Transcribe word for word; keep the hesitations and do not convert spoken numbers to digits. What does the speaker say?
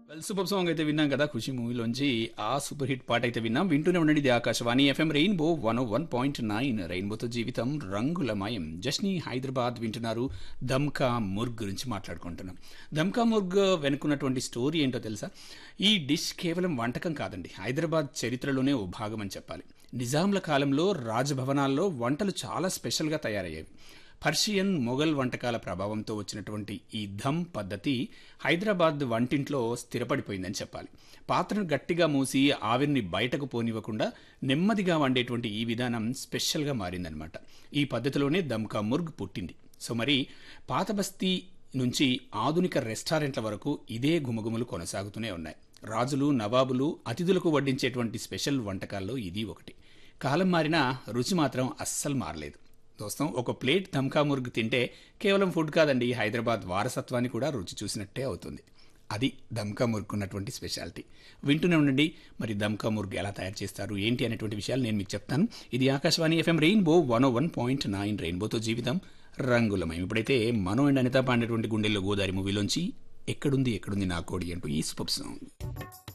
Well super song అయితే విన్నాం కదా ఖుషి మూవీలోంచి ఆ సూపర్ హిట్ పాట అయితే విన్నాం. వింటూనే ఉండండి, ఇది Akashvani FM rainbow one one point nine. రెయిన్బోతో జీవితం రంగులమయం. జస్ని హైదరాబాద్ వింటున్నారు. దమ్కా ముర్గ్ గురించి మాట్లాడుకుంటున్నాం. దమ్కా ముర్గ్ వెనుకున్నటువంటి స్టోరీ ఏంటో తెలుసా? ఈ డిష్ కేవలం వంటకం కాదండి, హైదరాబాద్ చరిత్రలోనే ఓ భాగం అని చెప్పాలి. నిజాంల కాలంలో రాజభవనాల్లో వంటలు చాలా స్పెషల్గా తయారయ్యేవి. పర్షియన్ మొఘల్ వంటకాల ప్రభావంతో వచ్చినటువంటి ఈ ధమ్ పద్ధతి హైదరాబాద్ వంటింట్లో స్థిరపడిపోయిందని చెప్పాలి. పాత్రను గట్టిగా మూసి ఆవిరిని బయటకు పోనివ్వకుండా నెమ్మదిగా వండేటువంటి ఈ విధానం స్పెషల్గా మారిందనమాట. ఈ పద్ధతిలోనే దమ్కా ముర్గ్ పుట్టింది. సో మరి పాత బస్తీ నుంచి ఆధునిక రెస్టారెంట్ల వరకు ఇదే గుమగుమలు కొనసాగుతూనే ఉన్నాయి. రాజులు, నవాబులు అతిథులకు వడ్డించేటువంటి స్పెషల్ వంటకాల్లో ఇది ఒకటి. కాలం మారినా రుచి మాత్రం అస్సలు మారలేదు. దోస్తం, ఒక ప్లేట్ దమ్కా ముర్గ్ తింటే కేవలం ఫుడ్ కాదండి, హైదరాబాద్ వారసత్వాన్ని కూడా రుచి చూసినట్టే అవుతుంది. అది దమ్కా ముర్గ్ ఉన్నటువంటి స్పెషాలిటీ. వింటూనే ఉండండి. మరి దమ్కా ముర్గ్ ఎలా తయారు చేస్తారు ఏంటి అనేటువంటి విషయాలు నేను మీకు చెప్తాను. ఇది Akashvani FM rainbow one one point nine. రెయిన్బోతో జీవితం రంగులమయం. ఇప్పుడైతే మనో అండ్ అనిత పాడినటువంటి గుండెల్లో గోదావరి మూవీలోంచి ఎక్కడుంది ఎక్కడుంది నా కోడి అంటూ ఈ సూపర్ సాంగ్.